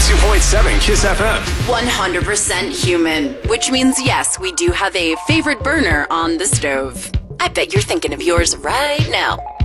102.7 Kiss FM. 100% human, which means yes, we do have a favorite burner on the stove. I bet you're thinking of yours right now.